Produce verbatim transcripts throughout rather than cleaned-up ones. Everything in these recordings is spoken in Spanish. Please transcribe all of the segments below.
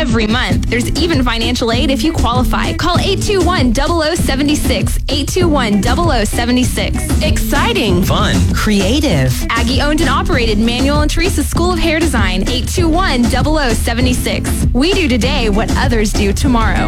every month. There's even financial aid if you qualify. Call eight two one, zero zero seven six, eight two one, zero zero seven six. Exciting. Fun. Creative. Aggie-owned and operated Manuel and Teresa School of Hair Design, eight two one, zero zero seven six. We do today what others do tomorrow.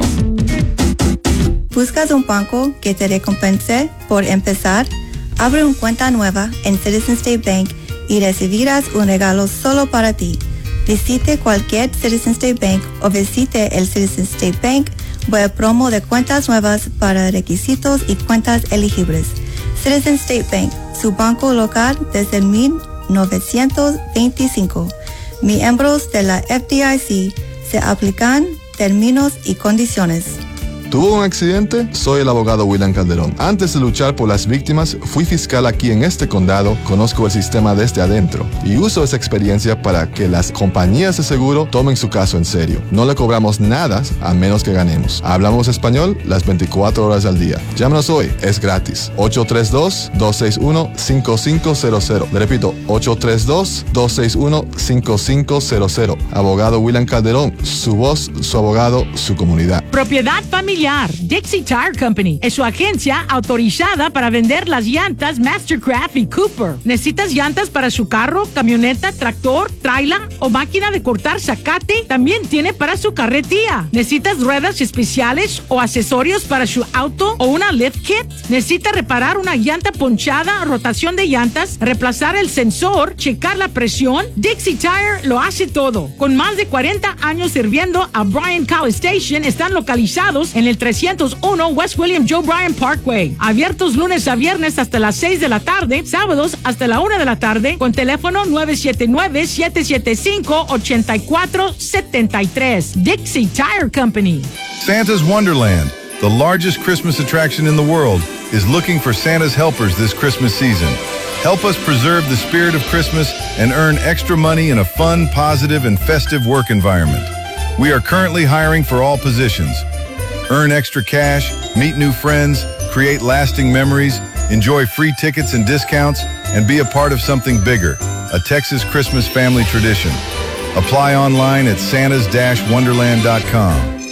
¿Buscas un banco que te recompense por empezar? Abre una cuenta nueva en Citizen State Bank y recibirás un regalo solo para ti. Visite cualquier Citizen State Bank o visite el Citizen State Bank web promo de cuentas nuevas para requisitos y cuentas elegibles. Citizen State Bank, su banco local desde mil novecientos veinticinco. Miembros de la F D I C. Se aplican términos y condiciones. ¿Tuvo un accidente? Soy el abogado William Calderón. Antes de luchar por las víctimas, fui fiscal aquí en este condado, conozco el sistema desde adentro y uso esa experiencia para que las compañías de seguro tomen su caso en serio. No le cobramos nada a menos que ganemos. Hablamos español las veinticuatro horas al día. Llámanos hoy, es gratis. ocho tres dos, dos seis uno, cinco cinco cero cero. Le repito, ocho tres dos, dos seis uno, cinco cinco cero cero. Abogado William Calderón, su voz, su abogado, su comunidad. Propiedad familiar. Dixie Tire Company es su agencia autorizada para vender las llantas Mastercraft y Cooper. ¿Necesitas llantas para su carro, camioneta, tractor, trailer o máquina de cortar zacate? También tiene para su carretilla. ¿Necesitas ruedas especiales o accesorios para su auto o una lift kit? ¿Necesita reparar una llanta ponchada, rotación de llantas, reemplazar el sensor, checar la presión? Dixie Tire lo hace todo. Con más de cuarenta años sirviendo a Bryan College Station, están localizados en el trescientos uno West William Joe Bryan Parkway. Abiertos lunes a viernes hasta las seis de la tarde, sábados hasta la una de la tarde, con teléfono nueve siete nueve, siete siete cinco, ocho cuatro siete tres. Dixie Tire Company. Santa's Wonderland, the largest Christmas attraction in the world, is looking for Santa's helpers this Christmas season. Help us preserve the spirit of Christmas and earn extra money in a fun, positive, and festive work environment. We are currently hiring for all positions. Earn extra cash, meet new friends, create lasting memories, enjoy free tickets and discounts, and be a part of something bigger, a Texas Christmas family tradition. Apply online at santas dash wonderland dot com.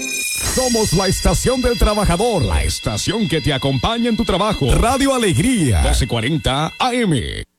Somos la estación del trabajador, la estación que te acompaña en tu trabajo. Radio Alegría, doce cuarenta A M.